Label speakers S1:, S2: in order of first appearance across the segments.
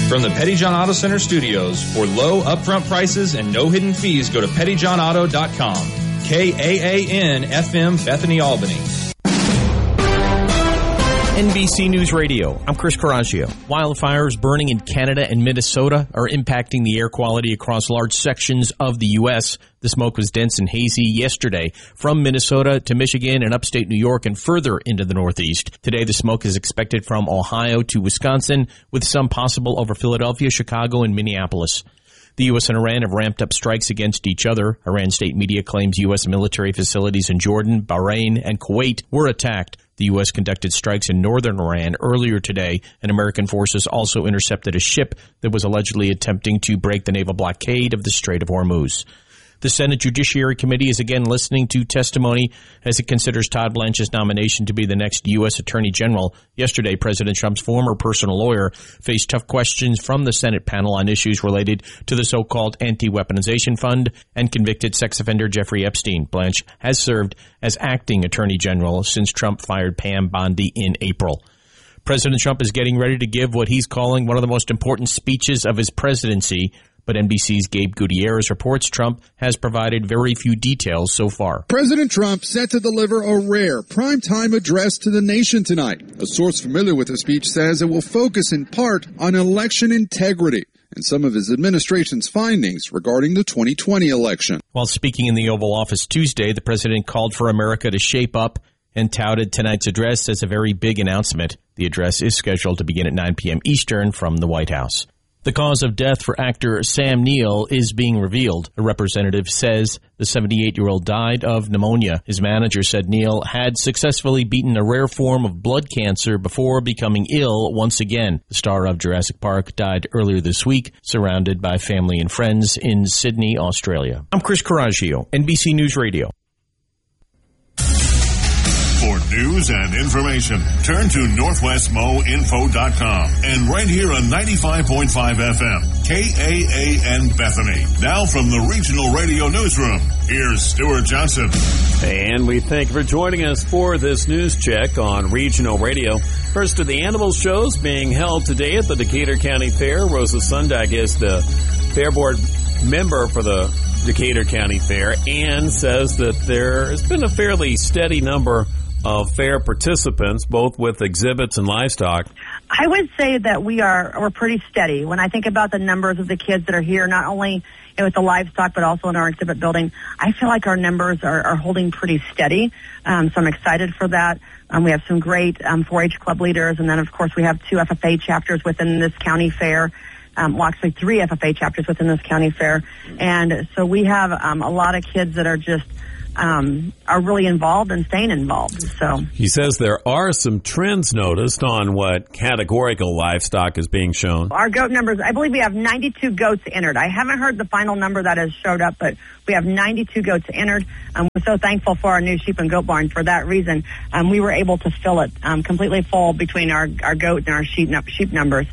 S1: From the Petty John Auto Center studios, for low upfront prices and no hidden fees, go to pettyjohnauto.com. KAAN-FM, Bethany, Albany.
S2: NBC News Radio, I'm Chris Coraggio. Wildfires burning in Canada and Minnesota are impacting the air quality across large sections of the U.S. The smoke was dense and hazy yesterday from Minnesota to Michigan and upstate New York and further into the Northeast. Today, the smoke is expected from Ohio to Wisconsin, with some possible over Philadelphia, Chicago, and Minneapolis. The U.S. and Iran have ramped up strikes against each other. Iran state media claims U.S. military facilities in Jordan, Bahrain, and Kuwait were attacked. The U.S. conducted strikes in northern Iran earlier today, and American forces also intercepted a ship that was allegedly attempting to break the naval blockade of the Strait of Hormuz. The Senate Judiciary Committee is again listening to testimony as it considers Todd Blanche's nomination to be the next U.S. Attorney General. Yesterday, President Trump's former personal lawyer faced tough questions from the Senate panel on issues related to the so-called anti-weaponization fund and convicted sex offender Jeffrey Epstein. Blanche has served as acting Attorney General since Trump fired Pam Bondi in April. President Trump is getting ready to give what he's calling one of the most important speeches of his presidency. But NBC's Gabe Gutierrez reports Trump has provided very few details so far.
S3: President Trump set to deliver a rare primetime address to the nation tonight. A source familiar with the speech says it will focus in part on election integrity and some of his administration's findings regarding the 2020 election.
S2: While speaking in the Oval Office Tuesday, the president called for America to shape up and touted tonight's address as a very big announcement. The address is scheduled to begin at 9 p.m. Eastern from the White House. The cause of death for actor Sam Neill is being revealed. A representative says the 78-year-old died of pneumonia. His manager said Neill had successfully beaten a rare form of blood cancer before becoming ill once again. The star of Jurassic Park died earlier this week, surrounded by family and friends in Sydney, Australia. I'm Chris Coraggio, NBC News Radio.
S4: For news and information, turn to NorthwestMoInfo.com and right here on 95.5 FM, KAAN Bethany. Now from the Regional Radio Newsroom, here's Stuart Johnson.
S5: And we thank you for joining us for this news check on Regional Radio. First of the animal shows being held today at the Decatur County Fair. Rosa Sundag is the Fair Board member for the Decatur County Fair and says that there has been a fairly steady number of fair participants, both with exhibits and livestock.
S6: I would say that we're pretty steady. When I think about the numbers of the kids that are here, not only with the livestock, but also in our exhibit building, I feel like our numbers are holding pretty steady. So I'm excited for that. We have some great 4-H club leaders, and then, of course, we have 2 FFA chapters within this county fair. Well, actually 3 FFA chapters within this county fair. And so we have a lot of kids that are just are really involved and staying involved. So
S5: he says there are some trends noticed on what categorical livestock is being shown.
S6: Our goat numbers, I believe we have 92 goats entered. I haven't heard the final number that has showed up, but we have 92 goats entered. We're so thankful for our new sheep and goat barn for that reason. We were able to fill it completely full between our goat and our sheep numbers.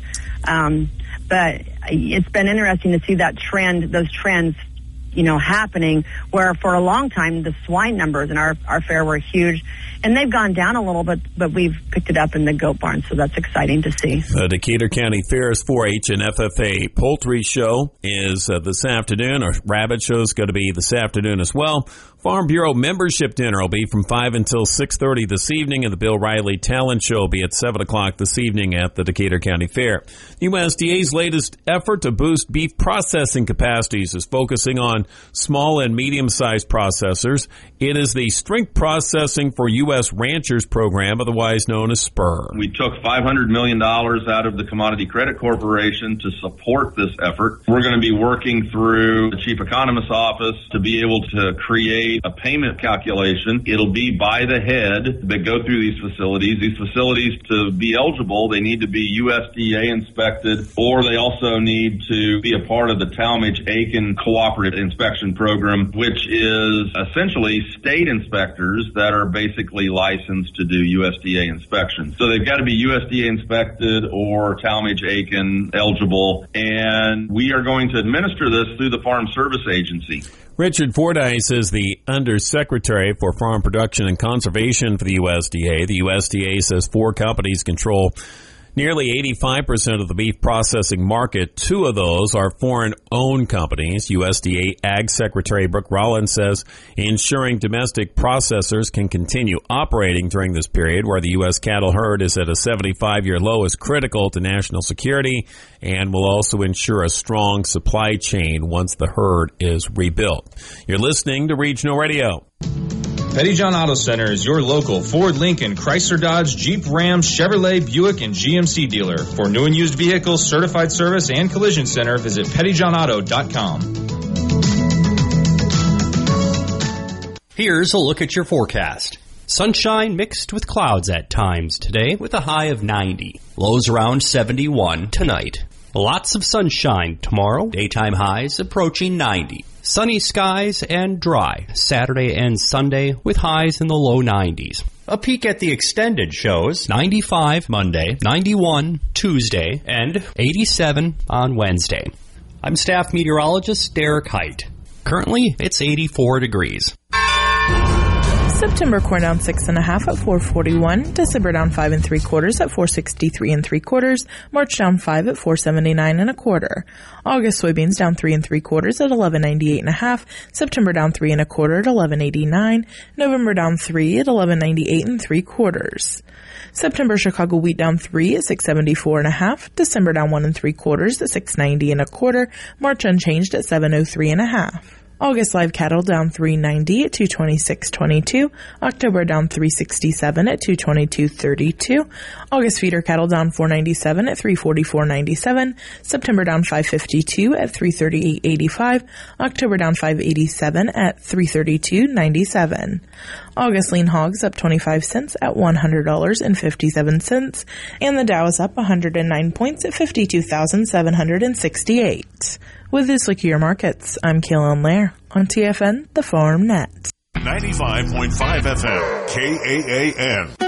S6: But it's been interesting to see that trend, those trends, happening, where for a long time the swine numbers in our fair were huge, and they've gone down a little bit, but we've picked it up in the goat barn, so that's exciting to see.
S5: The Decatur County Fair's 4-H and FFA poultry show is this afternoon. Our rabbit show is going to be this afternoon as well. Farm Bureau membership dinner will be from 5 until 6:30 this evening, and the Bill Riley Talent Show will be at 7 o'clock this evening at the Decatur County Fair. USDA's latest effort to boost beef processing capacities is focusing on small and medium-sized processors. It is the Strength Processing for U.S. Ranchers program, otherwise known as SPUR.
S7: We took $500 million out of the Commodity Credit Corporation to support this effort. We're going to be working through the Chief Economist's office to be able to create a payment calculation. It'll be by the head that go through these facilities. These facilities, to be eligible, they need to be USDA inspected, or they also need to be a part of the Talmadge-Aiken Cooperative Inspection Program, which is essentially state inspectors that are basically licensed to do USDA inspections. So they've got to be USDA inspected or Talmadge-Aiken eligible, and we are going to administer this through the Farm Service Agency.
S5: Richard Fordyce is the Undersecretary for Farm Production and Conservation for the USDA. The USDA says 4 companies control Nearly 85% of the beef processing market, 2 of those are foreign-owned companies. USDA Ag Secretary Brooke Rollins says ensuring domestic processors can continue operating during this period where the U.S. cattle herd is at a 75-year low is critical to national security and will also ensure a strong supply chain once the herd is rebuilt. You're listening to Regional Radio.
S1: Petty John Auto Center is your local Ford, Lincoln, Chrysler, Dodge, Jeep, Ram, Chevrolet, Buick, and GMC dealer. For new and used vehicles, certified service, and collision center, visit pettyjohnauto.com.
S8: Here's a look at your forecast. Sunshine mixed with clouds at times today with a high of 90. Lows around 71 tonight. Lots of sunshine tomorrow. Daytime highs approaching 90. Sunny skies and dry Saturday and Sunday with highs in the low 90s. A peek at the extended shows 95 Monday, 91 Tuesday, and 87 on Wednesday. I'm staff meteorologist Derek Height. Currently, it's 84 degrees.
S9: September corn down 6.5 at 441. December down 5 3/4 at 463 3/4. March down 5 at 479 1/4. August soybeans down 3 3/4 at 1198 1/2. September down 3 1/4 at 1189. November down 3 at 1198 3/4. September Chicago wheat down 3 at 674 1/2. December down 1 3/4 at 690 1/4. March unchanged at 703 1/2. August live cattle down 390 at 226.22. October down 367 at 222.32. August feeder cattle down 497 at 344.97. September down 552 at 338.85. October down 587 at 332.97. August lean hogs up 25 cents at $100.57. And the Dow is up 109 points at 52,768. With this look at your markets, I'm Kaylin Lair on TFN, the Farm Net.
S4: 95.5 FM, KAAN.